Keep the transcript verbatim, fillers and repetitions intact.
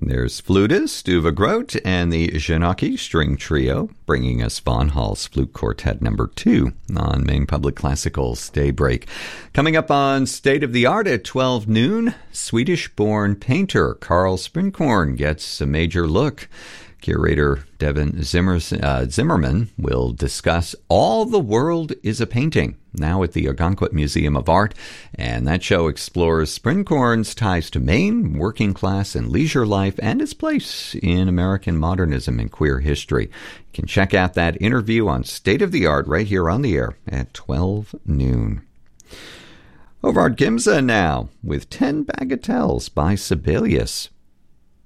There's flutist Uwe Groth and the Janaki String Trio, bringing us Von Hall's Flute Quartet number two on Maine Public Classical's Daybreak. Coming up on State of the Art at twelve noon, Swedish-born painter Carl Sprinkorn gets a major look. Curator Devin Zimmer, uh, Zimmerman will discuss All the World is a Painting, now at the Algonquin Museum of Art, and that show explores Sprinkorn's ties to Maine, working class and leisure life, and his place in American modernism and queer history. You can check out that interview on State of the Art right here on the air at twelve noon. Hobart Gimza now with ten Bagatelles by Sibelius.